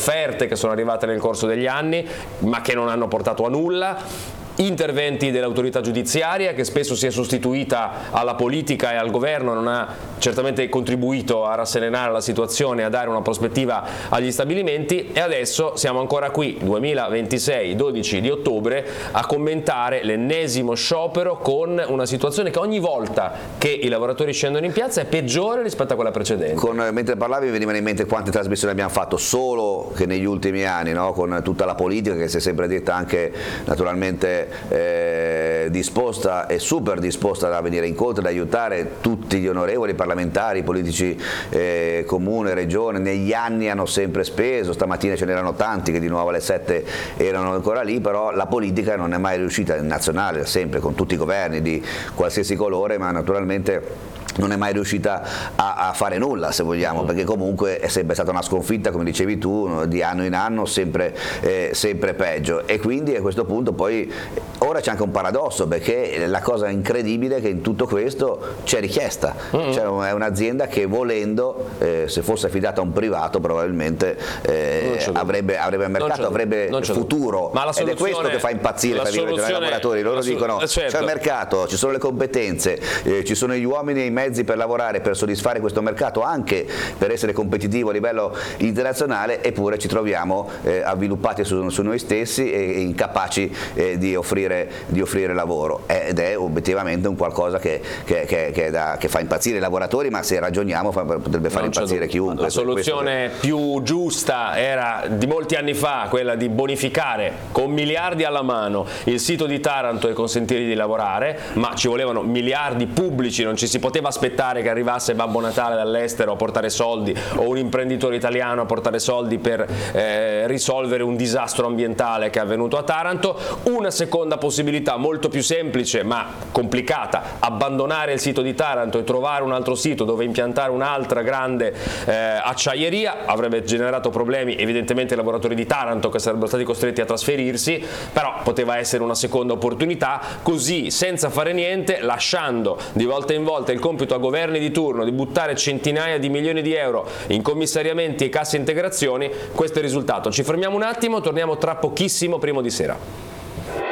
offerte che sono arrivate nel corso degli anni ma che non hanno portato a nulla, interventi dell'autorità giudiziaria che spesso si è sostituita alla politica e al governo, non ha certamente contribuito a rasserenare la situazione, a dare una prospettiva agli stabilimenti, e adesso siamo ancora qui, 2026, 12 di ottobre, a commentare l'ennesimo sciopero con una situazione che ogni volta che i lavoratori scendono in piazza è peggiore rispetto a quella precedente. Mentre parlavi mi venivano in mente quante trasmissioni abbiamo fatto solo che negli ultimi anni, no? Con tutta la politica che si è sempre detta anche naturalmente disposta e super disposta a venire incontro, ad aiutare tutti gli onorevoli parlamentari, politici, comune, regione. Negli anni hanno sempre speso, stamattina ce n'erano tanti che di nuovo alle 7 erano ancora lì, però la politica non è mai riuscita, in nazionale sempre con tutti i governi di qualsiasi colore, ma naturalmente non è mai riuscita a fare nulla, se vogliamo, perché comunque è sempre stata una sconfitta, come dicevi tu, di anno in anno sempre peggio, e quindi a questo punto poi ora c'è anche un paradosso, perché la cosa incredibile è che in tutto questo c'è richiesta, cioè è un'azienda che volendo, se fosse affidata a un privato probabilmente avrebbe mercato, avrebbe futuro, ed è questo che fa impazzire i lavoratori. Loro dicono certo, c'è il mercato, ci sono le competenze, ci sono gli uomini e i mezzi per lavorare, per soddisfare questo mercato, anche per essere competitivo a livello internazionale, eppure ci troviamo avviluppati su noi stessi e incapaci di offrire lavoro, ed è obiettivamente un qualcosa che fa impazzire i lavoratori, ma se ragioniamo potrebbe far impazzire chiunque. La soluzione più giusta era di molti anni fa quella di bonificare con miliardi alla mano il sito di Taranto e consentirgli di lavorare, ma ci volevano miliardi pubblici, non ci si poteva aspettare che arrivasse Babbo Natale dall'estero a portare soldi o un imprenditore italiano a portare soldi per risolvere un disastro ambientale che è avvenuto a Taranto. Una seconda possibilità molto più semplice ma complicata: abbandonare il sito di Taranto e trovare un altro sito dove impiantare un'altra grande acciaieria. Avrebbe generato problemi evidentemente ai lavoratori di Taranto, che sarebbero stati costretti a trasferirsi, però poteva essere una seconda opportunità. Così, senza fare niente, lasciando di volta in volta il compito a governi di turno di buttare centinaia di milioni di euro in commissariamenti e casse integrazioni, questo è il risultato. Ci fermiamo un attimo, torniamo tra pochissimo, primo di sera.